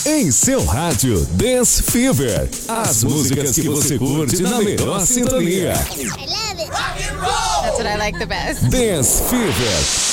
Em seu rádio, Dance Fever. As músicas que você curte na melhor sintonia. I love it. Rock and roll. That's what I like the best. Dance Fever.